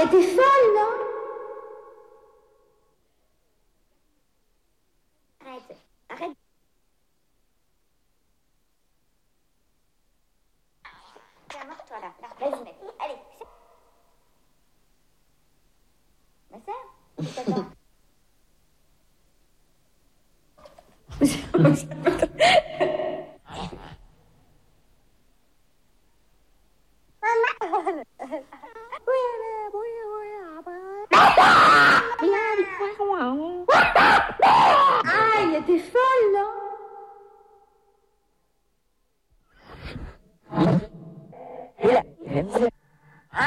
elle était folle, non? Arrête, arrête. Tiens, marre-toi là, vas-y mec, allez. Ma sœur, c'est ta